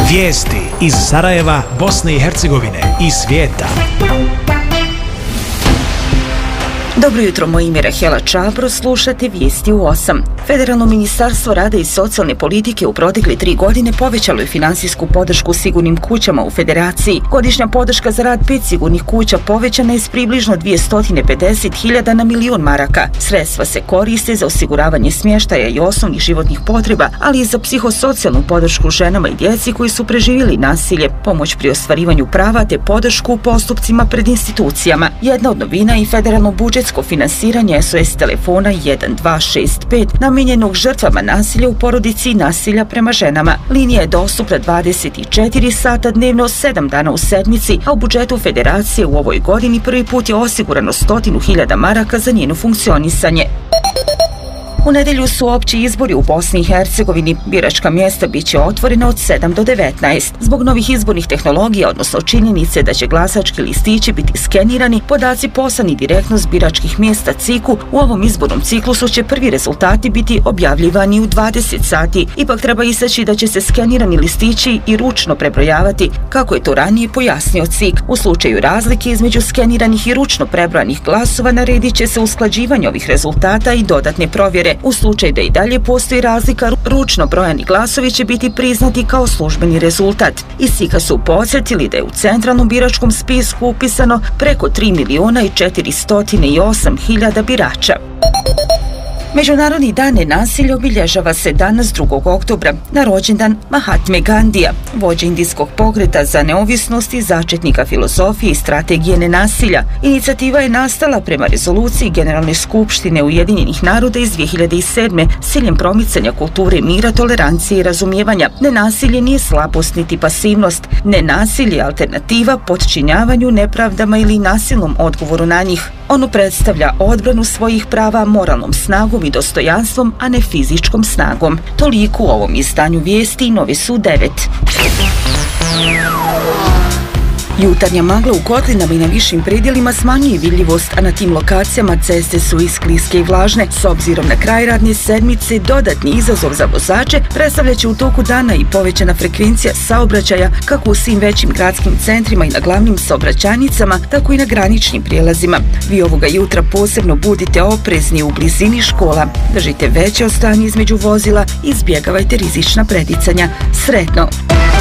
Vijesti iz Sarajeva, Bosne i Hercegovine i svijeta. Dobro jutro, moje ime je Rahela Čabro, slušate vijesti u 8. Federalno ministarstvo rada i socijalne politike u protekle 3 godine povećalo je finansijsku podršku sigurnim kućama u Federaciji. Godišnja podrška za rad 5 sigurnih kuća povećana je s približno 250.000 na milion maraka. Sredstva se koriste za osiguravanje smještaja i osnovnih životnih potreba, ali i za psihosocijalnu podršku ženama i djeci koji su preživjeli nasilje, pomoć pri ostvarivanju prava te podršku u postupcima pred institucijama. Jedna od novina je federalno budžetsko finansiranje SOS telefona 1265 namijenjenog žrtvama nasilja u porodici i nasilja prema ženama. Linija je dostupna 24 sata dnevno, 7 dana u sedmici, a u budžetu Federacije u ovoj godini prvi put je osigurano 100.000 maraka za njeno funkcionisanje. U nedjelju su opći izbori u Bosni i Hercegovini. Biračka mjesta bit će otvorena od 7 do 19. Zbog novih izbornih tehnologija, odnosno činjenice da će glasački listići biti skenirani, podaci poslani direktno s biračkih mjesta CIK-u, u ovom izbornom ciklusu će prvi rezultati biti objavljivani u 20 sati. Ipak treba istaći da će se skenirani listići i ručno prebrojavati, kako je to ranije pojasnio CIK. U slučaju razlike između skeniranih i ručno prebrojanih glasova naredit će se usklađivanje ovih rezultata i dodatne provjere. U slučaju da i dalje postoji razlika, ručno brojani glasovi će biti priznati kao službeni rezultat. Iz CIK-a su podsjetili da je u centralnom biračkom spisku upisano preko 3.408.000 birača. Međunarodni dan nenasilja obilježava se danas 2. oktobra, na rođendan Mahatme Gandija, vođe indijskog pokreta za neovisnost i začetnika filozofije i strategije nenasilja. Inicijativa je nastala prema rezoluciji Generalne skupštine Ujedinjenih naroda iz 2007. s ciljem promicanja kulture mira, tolerancije i razumijevanja. Nenasilje nije slabost niti pasivnost. Nenasilje je alternativa podčinjavanju, nepravdama ili nasilnom odgovoru na njih. Ono predstavlja odbranu svojih prava moralnom snagom i dostojanstvom, a ne fizičkom snagom. Toliko u ovom izdanju vijesti, Novi su 9. Jutarnja magla u kotlinama i na višim predjelima smanjuje vidljivost, a na tim lokacijama ceste su i skliske i vlažne. S obzirom na kraj radne sedmice, dodatni izazov za vozače predstavljaće u toku dana i povećana frekvencija saobraćaja kako u svim većim gradskim centrima i na glavnim saobraćajnicama, tako i na graničnim prijelazima. Vi ovoga jutra posebno budite oprezni u blizini škola. Držite veće odstanje između vozila i izbjegavajte rizična predicanja. Sretno!